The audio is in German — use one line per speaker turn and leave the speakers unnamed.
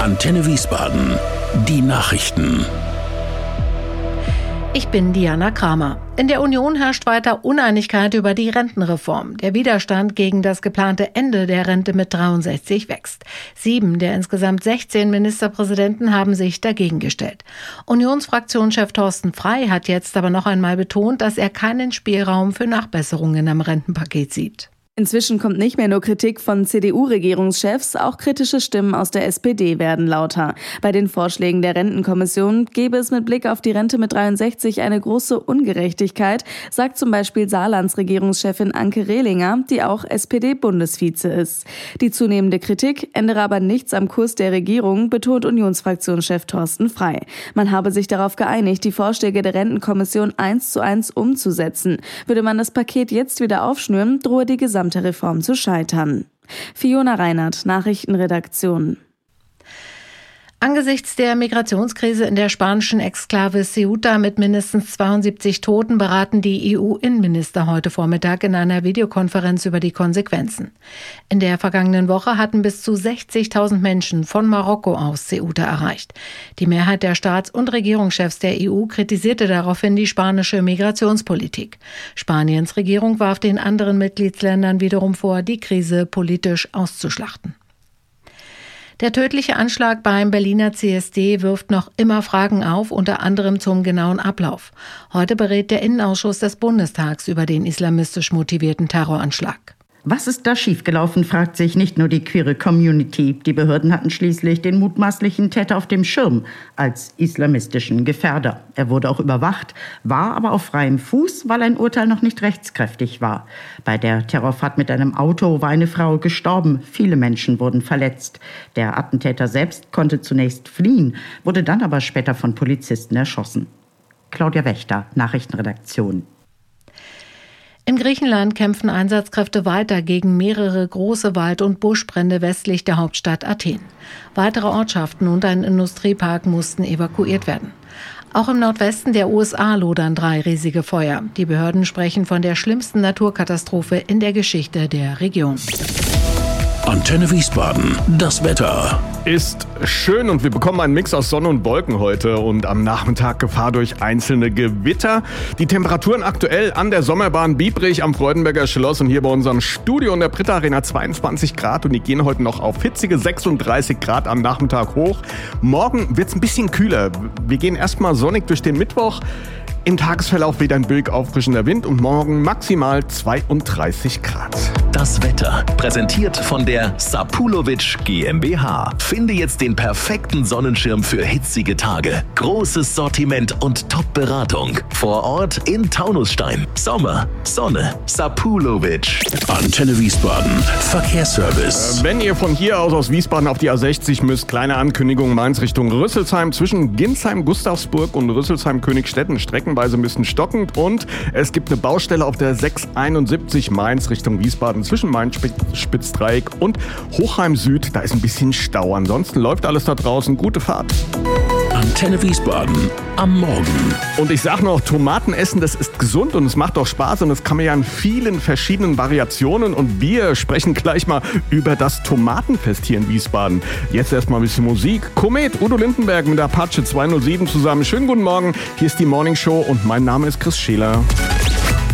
Antenne Wiesbaden. Die Nachrichten.
Ich bin Diana Kramer. In der Union herrscht weiter Uneinigkeit über die Rentenreform. Der Widerstand gegen das geplante Ende der Rente mit 63 wächst. 7 der insgesamt 16 Ministerpräsidenten haben sich dagegen gestellt. Unionsfraktionschef Thorsten Frey hat jetzt aber noch einmal betont, dass er keinen Spielraum für Nachbesserungen am Rentenpaket sieht.
Inzwischen kommt nicht mehr nur Kritik von CDU-Regierungschefs, auch kritische Stimmen aus der SPD werden lauter. Bei den Vorschlägen der Rentenkommission gäbe es mit Blick auf die Rente mit 63 eine große Ungerechtigkeit, sagt zum Beispiel Saarlands Regierungschefin Anke Rehlinger, die auch SPD-Bundesvize ist. Die zunehmende Kritik ändere aber nichts am Kurs der Regierung, betont Unionsfraktionschef Thorsten Frey. Man habe sich darauf geeinigt, die Vorschläge der Rentenkommission 1:1 umzusetzen. Würde man das Paket jetzt wieder aufschnüren, drohe die gesamte Reform zu scheitern. Fiona Reinhardt, Nachrichtenredaktion.
Angesichts der Migrationskrise in der spanischen Exklave Ceuta mit mindestens 72 Toten beraten die EU-Innenminister heute Vormittag in einer Videokonferenz über die Konsequenzen. In der vergangenen Woche hatten bis zu 60.000 Menschen von Marokko aus Ceuta erreicht. Die Mehrheit der Staats- und Regierungschefs der EU kritisierte daraufhin die spanische Migrationspolitik. Spaniens Regierung warf den anderen Mitgliedsländern wiederum vor, die Krise politisch auszuschlachten. Der tödliche Anschlag beim Berliner CSD wirft noch immer Fragen auf, unter anderem zum genauen Ablauf. Heute berät der Innenausschuss des Bundestags über den islamistisch motivierten Terroranschlag.
Was ist da schiefgelaufen, fragt sich nicht nur die queere Community. Die Behörden hatten schließlich den mutmaßlichen Täter auf dem Schirm als islamistischen Gefährder. Er wurde auch überwacht, war aber auf freiem Fuß, weil ein Urteil noch nicht rechtskräftig war. Bei der Terrorfahrt mit einem Auto war eine Frau gestorben. Viele Menschen wurden verletzt. Der Attentäter selbst konnte zunächst fliehen, wurde dann aber später von Polizisten erschossen. Claudia Wächter, Nachrichtenredaktion.
In Griechenland kämpfen Einsatzkräfte weiter gegen mehrere große Wald- und Buschbrände westlich der Hauptstadt Athen. Weitere Ortschaften und ein Industriepark mussten evakuiert werden. Auch im Nordwesten der USA lodern 3 riesige Feuer. Die Behörden sprechen von der schlimmsten Naturkatastrophe in der Geschichte der Region.
Antenne Wiesbaden. Das Wetter.
Ist schön und wir bekommen einen Mix aus Sonne und Wolken heute und am Nachmittag Gefahr durch einzelne Gewitter. Die Temperaturen aktuell an der Sommerbahn Biebrich am Freudenberger Schloss und hier bei unserem Studio in der Britta Arena 22 Grad und die gehen heute noch auf hitzige 36 Grad am Nachmittag hoch. Morgen wird's ein bisschen kühler. Wir gehen erstmal sonnig durch den Mittwoch. Im Tagesverlauf weht ein billig auffrischender Wind und morgen maximal 32 Grad.
Das Wetter. Präsentiert von der Sapulovic GmbH. Finde jetzt den perfekten Sonnenschirm für hitzige Tage. Großes Sortiment und Top-Beratung. Vor Ort in Taunusstein. Sommer, Sonne, Sapulovic. Antenne Wiesbaden. Verkehrsservice.
Wenn ihr von hier aus Wiesbaden auf die A60 müsst, kleine Ankündigung, Mainz Richtung Rüsselsheim. Zwischen Ginsheim, Gustavsburg und Rüsselsheim, Königstetten streckenweise ein bisschen stockend. Und es gibt eine Baustelle auf der 671 Mainz Richtung Wiesbaden. Zwischen Main-Spitzdreieck und Hochheim Süd, da ist ein bisschen Stau. Ansonsten läuft alles da draußen. Gute Fahrt.
Antenne Wiesbaden am Morgen.
Und ich sag noch, Tomaten essen, das ist gesund und es macht auch Spaß und das kann man ja in vielen verschiedenen Variationen. Und wir sprechen gleich mal über das Tomatenfest hier in Wiesbaden. Jetzt erstmal ein bisschen Musik. Komet, Udo Lindenberg mit Apache 207 zusammen. Schönen guten Morgen, hier ist die Morning Show und mein Name ist Chris Scheler.